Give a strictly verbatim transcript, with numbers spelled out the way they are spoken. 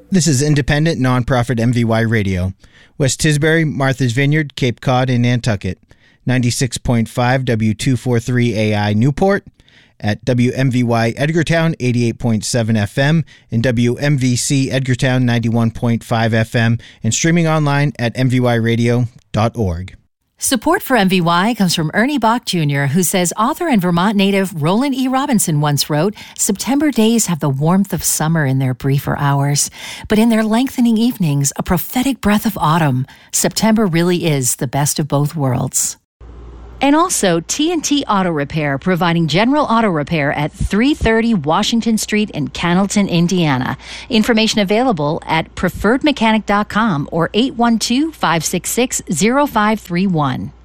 This is independent, nonprofit M V Y Radio. West Tisbury, Martha's Vineyard, Cape Cod, and Nantucket. ninety-six point five W two forty-three A I Newport. At W M V Y Edgartown, eighty-eight point seven F M, and W M V C Edgartown, ninety-one point five F M, and streaming online at m v y radio dot org. Support for M V Y comes from Ernie Bach Junior, who says author and Vermont native Roland E. Robinson once wrote, "September days have the warmth of summer in their briefer hours, but in their lengthening evenings, a prophetic breath of autumn. September really is the best of both worlds." And also T and T Auto Repair, providing general auto repair at three thirty Washington Street in Cannelton, Indiana. Information available at preferred mechanic dot com or eight one two, five six six, zero five three one.